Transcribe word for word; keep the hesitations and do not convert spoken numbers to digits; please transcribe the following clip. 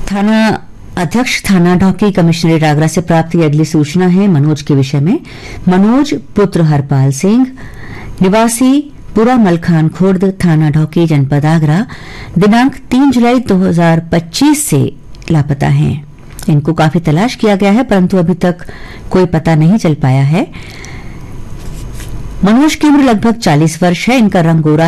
थाना अध्यक्ष थाना ढौकी कमिश्नरेट आगरा से प्राप्त ये अगली सूचना है मनोज के विषय में। मनोज पुत्र हरपाल सिंह निवासी पुरा मलखान खुर्द थाना ढौकी जनपद आगरा दिनांक तीन जुलाई दो हज़ार पच्चीस से लापता हैं। इनको काफी तलाश किया गया है परंतु अभी तक कोई पता नहीं चल पाया है। मनोज की उम्र लगभग चालीस वर्ष है। इनका रंग गोरा